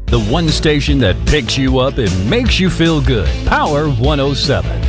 The one station that picks you up and makes you feel good. Power 107.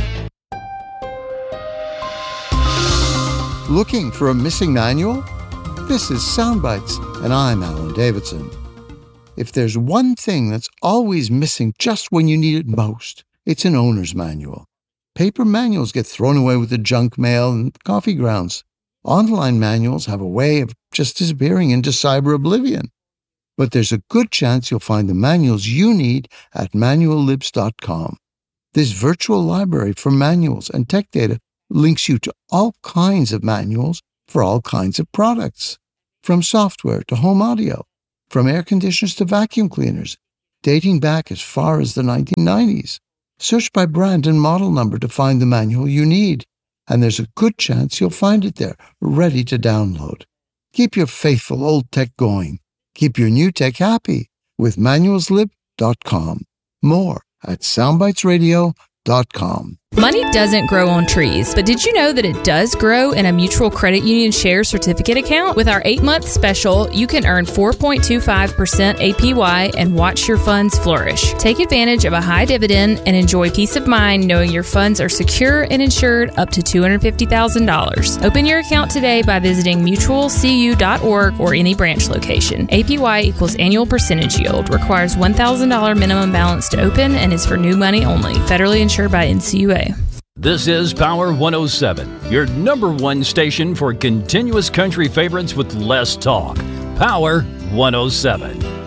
Looking for a missing manual? This is Soundbites, and I'm Alan Davidson. If there's one thing that's always missing just when you need it most, it's an owner's manual. Paper manuals get thrown away with the junk mail and coffee grounds. Online manuals have a way of just disappearing into cyber oblivion. But there's a good chance you'll find the manuals you need at manuallibs.com. This virtual library for manuals and tech data links you to all kinds of manuals for all kinds of products. From software to home audio, from air conditioners to vacuum cleaners, dating back as far as the 1990s. Search by brand and model number to find the manual you need, and there's a good chance you'll find it there, ready to download. Keep your faithful old tech going. Keep your new tech happy with manualslib.com. More at soundbitesradio.com. Money doesn't grow on trees, but did you know that it does grow in a Mutual Credit Union Share Certificate account? With our 8-month special, you can earn 4.25% APY and watch your funds flourish. Take advantage of a high dividend and enjoy peace of mind knowing your funds are secure and insured up to $250,000. Open your account today by visiting mutualcu.org or any branch location. APY equals annual percentage yield, requires $1,000 minimum balance to open, and is for new money only. Federally insured by NCUA. This is Power 107, your number one station for continuous country favorites with less talk. Power 107.